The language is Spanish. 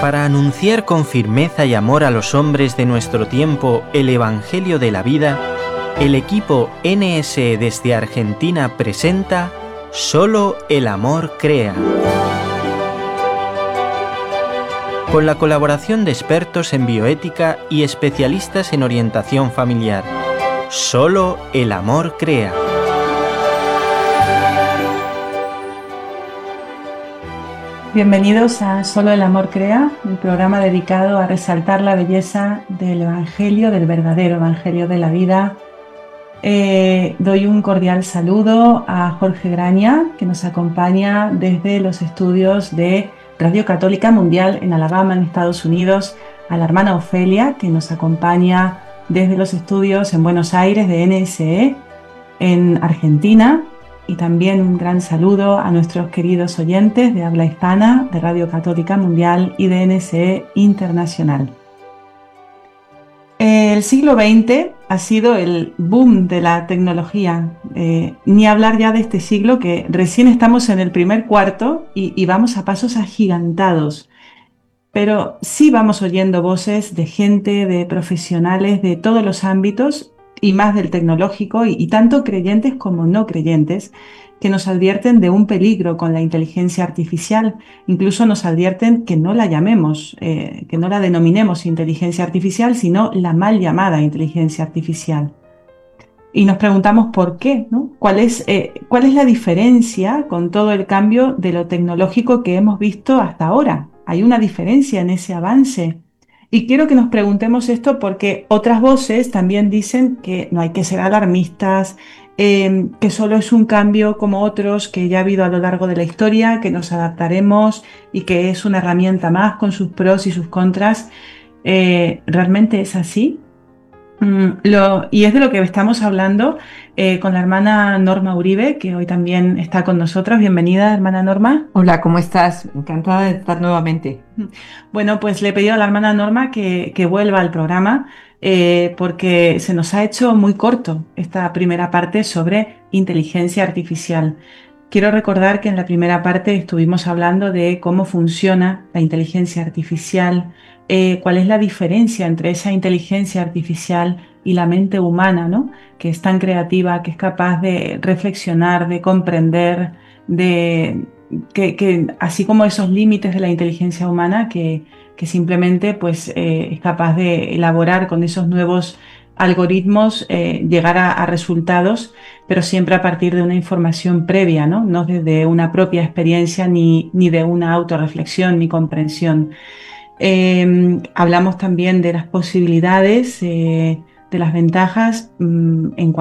Para anunciar con firmeza y amor a los hombres de nuestro tiempo el Evangelio de la vida, el equipo NSE desde Argentina presenta Solo el amor crea. Con la colaboración de expertos en bioética y especialistas en orientación familiar. Solo el amor crea. Bienvenidos a Solo el amor crea, un programa dedicado a resaltar la belleza del Evangelio, del verdadero Evangelio de la vida. Doy un cordial saludo a Jorge Graña, que nos acompaña desde los estudios de Radio Católica Mundial en Alabama, en Estados Unidos, a la hermana Ofelia, que nos acompaña desde los estudios en Buenos Aires de NSE, en Argentina. Y también un gran saludo a nuestros queridos oyentes de habla hispana, de Radio Católica Mundial y de NSE Internacional. El siglo XX ha sido el boom de la tecnología, ni hablar ya de este siglo que recién estamos en el primer cuarto y vamos a pasos agigantados. Pero sí vamos oyendo voces de gente, de profesionales de todos los ámbitos y más del tecnológico y tanto creyentes como no creyentes que nos advierten de un peligro con la inteligencia artificial. Incluso nos advierten que no la llamemos, que no la denominemos inteligencia artificial, sino la mal llamada inteligencia artificial. Y nos preguntamos por qué, ¿no? ¿Cuál es la diferencia con todo el cambio de lo tecnológico que hemos visto hasta ahora? ¿Hay una diferencia en ese avance? Y quiero que nos preguntemos esto porque otras voces también dicen que no hay que ser alarmistas, que solo es un cambio como otros que ya ha habido a lo largo de la historia, que nos adaptaremos y que es una herramienta más con sus pros y sus contras. ¿Realmente es así? Y es de lo que estamos hablando con la hermana Norma Uribe, que hoy también está con nosotros. Bienvenida, hermana Norma. Hola, ¿cómo estás? Encantada de estar nuevamente. Bueno, pues le he pedido a la hermana Norma que vuelva al programa porque se nos ha hecho muy corto esta primera parte sobre inteligencia artificial. Quiero recordar que en la primera parte estuvimos hablando de cómo funciona la inteligencia artificial, cuál es la diferencia entre esa inteligencia artificial y la mente humana, ¿no? Que es tan creativa, que es capaz de reflexionar, de comprender, que así como esos límites de la inteligencia humana, que simplemente pues, es capaz de elaborar con esos nuevos algoritmos, llegar a resultados, pero siempre a partir de una información previa, ¿no? No desde una propia experiencia ni de una autorreflexión ni comprensión. Hablamos también de las posibilidades, de las ventajas en